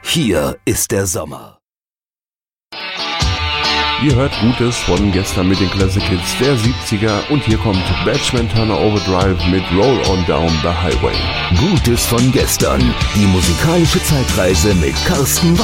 Hier ist der Sommer. Ihr hört Gutes von gestern mit den Classic Hits der 70er und hier kommt Bachman Turner Overdrive mit Roll On Down the Highway. Gutes von gestern. Die musikalische Zeitreise mit Carsten